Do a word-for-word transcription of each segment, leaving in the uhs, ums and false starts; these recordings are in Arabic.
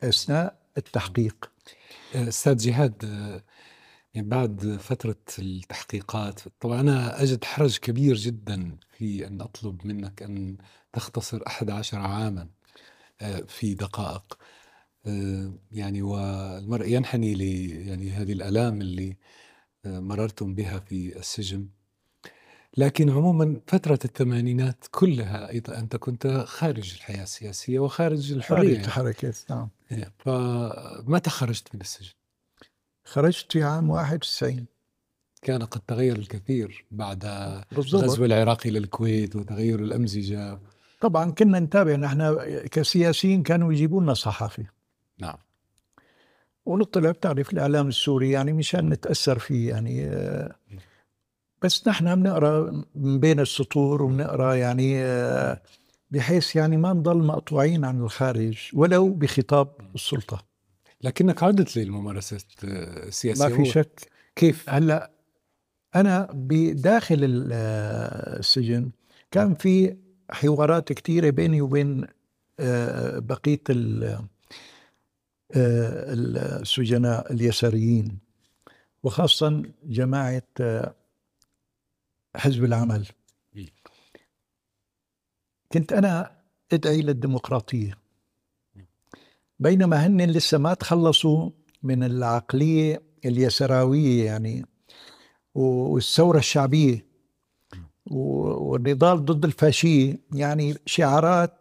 أثناء التحقيق. أستاذ جهاد، يعني بعد فترة التحقيقات طبعا أنا أجد حرج كبير جدا في أن أطلب منك أن تختصر أحد عشر عاما في دقائق، يعني والمرء ينحني لي يعني هذه الآلام اللي مررتم بها في السجن. لكن عموما فترة الثمانينات كلها أيضا أنت كنت خارج الحياة السياسية وخارج الحرية، خارج حركة. نعم. فمتى خرجت من السجن؟ خرجت في عام واحد وتسعين. كان قد تغير الكثير بعد بالضبط. الغزو العراقي للكويت وتغير الأمزجة. طبعا كنا نتابع، نحن كسياسيين كانوا يجيبوا لنا صحافي. نعم. ونطلع، بتعرف الإعلام السوري يعني مشان نتأثر فيه يعني، بس نحن بنقرأ من بين السطور وبنقرأ يعني بحيث يعني ما نضل مقطوعين عن الخارج ولو بخطاب السلطة. لكنك عدت للممارسة السياسية. ما في شك. كيف؟ هلأ أنا بداخل السجن كان في حوارات كثيرة بيني وبين بقية السجناء اليساريين، وخاصة جماعة حزب العمل. كنت أنا أدعي للديمقراطية، بينما هن لسه ما تخلصوا من العقلية اليسراوية يعني، والثورة الشعبية والنضال ضد الفاشية، يعني شعارات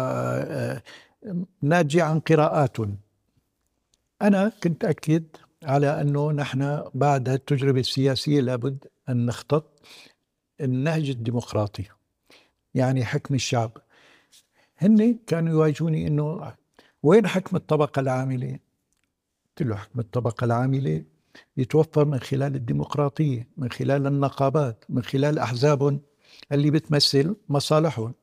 وناتجة عن قراءات. أنا كنت أكد على أنه نحن بعد التجربة السياسية لابد أن نخطط النهج الديمقراطي، يعني حكم الشعب. هن كانوا يواجهوني أنه وين حكم الطبقة العاملة؟ قلت له حكم الطبقة العاملة يتوفر من خلال الديمقراطية، من خلال النقابات، من خلال أحزاب اللي بتمثل مصالحهم.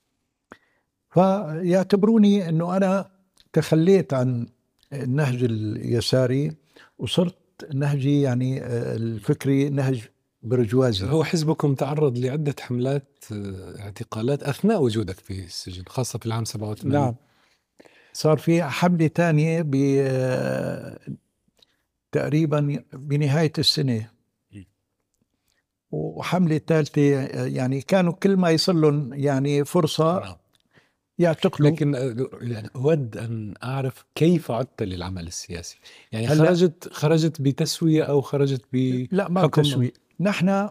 فيعتبروني أنه أنا تخليت عن النهج اليساري وصرت نهجي يعني الفكري نهج برجوازي. هو حزبكم تعرض لعدة حملات اعتقالات أثناء وجودك في السجن، خاصة في العام سبعة وثمانين. نعم. صار في حملة تانية تقريبا بنهاية السنة، وحملة ثالثة، يعني كانوا كل ما يصير لهم يعني فرصة نعم. يعتقلوا. لكن يعني أود أن أعرف كيف عدت للعمل السياسي، يعني هلأ خرجت خرجت بتسوية أو خرجت بحكم؟ لا، ما بتسوية. نحن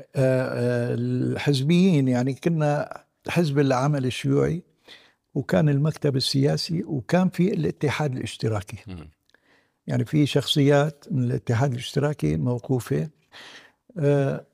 الحزبيين يعني كنا حزب العمل الشيوعي، وكان المكتب السياسي، وكان في الاتحاد الاشتراكي. م. يعني في شخصيات من الاتحاد الاشتراكي موقوفة. أه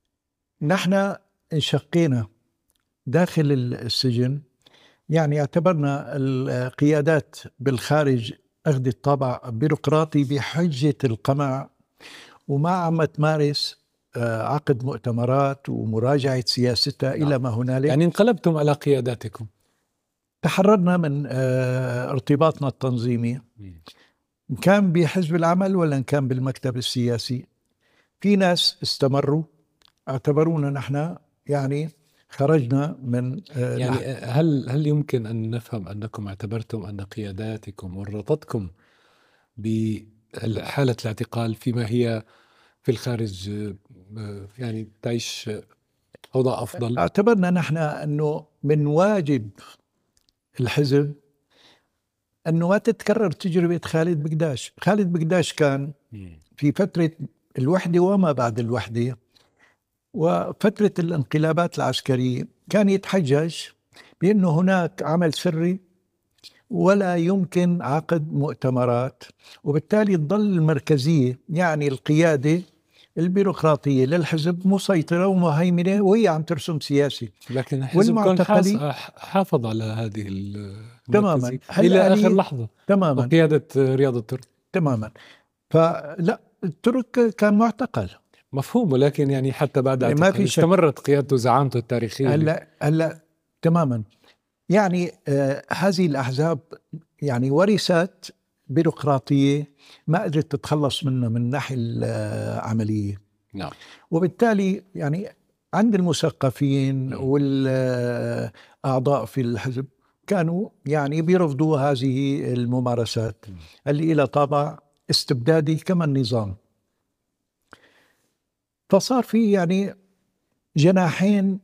نحن انشقينا داخل السجن، يعني اعتبرنا القيادات بالخارج أخذت طابع بيروقراطي بحجة القمع، وما عم تمارس عقد مؤتمرات ومراجعة سياستها. نعم. إلى ما هنالك. يعني انقلبتم على قياداتكم. تحررنا من ارتباطنا التنظيمي، إن كان بحزب العمل ولا إن كان بالمكتب السياسي. في ناس استمروا، اعتبرونا نحن يعني خرجنا من يعني هل هل يمكن أن نفهم أنكم اعتبرتم أن قياداتكم ورطتكم بحالة الاعتقال فيما هي في الخارج يعني تعيش أوضاع أفضل؟ اعتبرنا نحن أنه من واجب الحزب أنه ما تتكرر تجربة خالد بقداش. خالد بقداش كان في فترة الوحدة وما بعد الوحدة وفترة الانقلابات العسكرية كان يتحجج بأنه هناك عمل سري ولا يمكن عقد مؤتمرات، وبالتالي تظل المركزية يعني القيادة البيروقراطية للحزب مسيطرة ومهيمنة، وهي عم ترسم سياسي. لكن الحزب كان حافظ على هذه المركزية إلى آخر لحظة. تماما. وقيادة رياض الترك. تماما. فلا، الترك كان معتقل. مفهوم، ولكن يعني حتى بعد يعني ما في شك استمرت قيادته زعامته التاريخية. هلا هلا تماما. يعني آه هذه الأحزاب يعني ورثت بيروقراطية ما قدرت تتخلص منها من الناحية العملية. نعم. وبالتالي يعني عند المثقفين والأعضاء في الحزب كانوا يعني بيرفضوا هذه الممارسات اللي لها طابع استبدادي كما النظام. فصار في يعني جناحين.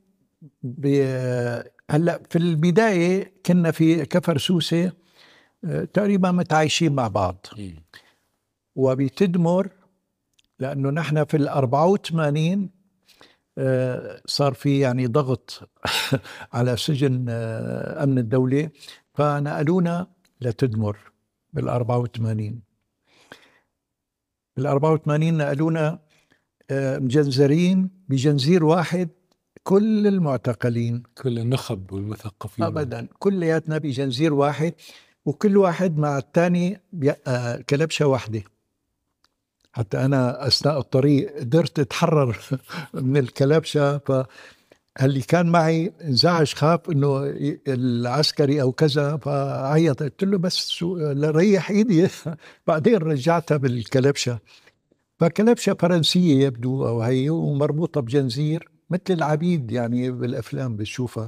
هلا في البداية كنا في كفر سوسة تقريبا متعايشين مع بعض، وبتدمر لأنه نحن في الأربعة وثمانين صار في يعني ضغط على سجن أمن الدولة، فنقلونا لتدمر بالأربعة وثمانين. بالأربعة وثمانين نقلونا مجنزرين بجنزير واحد، كل المعتقلين كل النخب والمثقفين أبدا كلياتنا بجنزير واحد، وكل واحد مع الثاني كلبشة واحدة. حتى أنا أثناء الطريق قدرت أتحرر من الكلبشة، فاللي كان معي انزعج، خاف إنه العسكري أو كذا، فعيط قلت له بس ريح إيدي بعدين رجعتها بالكلبشة. فكلبشة فرنسية يبدو أو هي، ومربوطة بجنزير مثل العبيد يعني بالأفلام بتشوفها.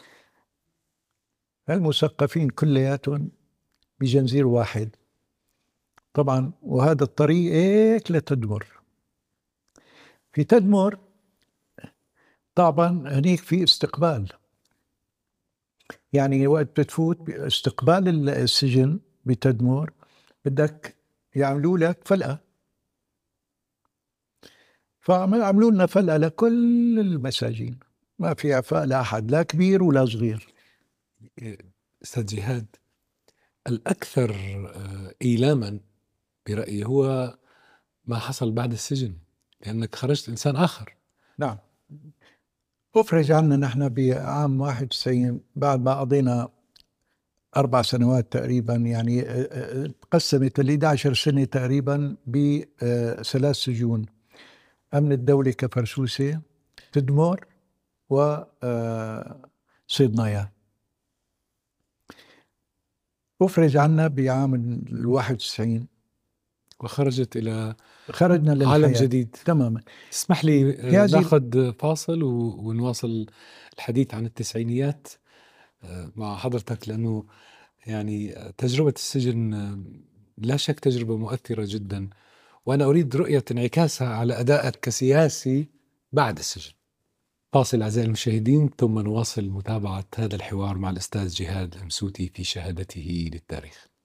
المثقفين كلياتهم بجنزير واحد طبعا، وهذا الطريق هيك لتدمر. في تدمر طبعا هنيك في استقبال، يعني وقت بتفوت استقبال السجن بتدمر بدك يعملوا لك فلقة، فعملوا لنا فلقة لكل المساجين، ما في عفاء لأحد لا كبير ولا صغير. أستاذ جهاد، الأكثر إيلاما برأيي هو ما حصل بعد السجن، لأنك خرجت إنسان آخر. نعم، أفرج عنا نحن بعام واحد وتسعين بعد ما قضينا أربع سنوات تقريبا، يعني تقسمت ال إحدى عشرة سنة تقريبا بثلاث سجون: أمن الدولة كفر سوسة، تدمر، وصيدنايا. أفرج عنا بعام الواحد وتسعين وخرجت إلى خرجنا للحياة عالم جديد تماما. اسمح لي ناخذ فاصل ونواصل الحديث عن التسعينيات مع حضرتك، لأنه يعني تجربة السجن لا شك تجربة مؤثرة جدا، وأنا أريد رؤية انعكاسها على أدائك كسياسي بعد السجن. فاصل أعزائي المشاهدين، ثم نواصل متابعة هذا الحوار مع الأستاذ جهاد المسوتي في شهادته للتاريخ.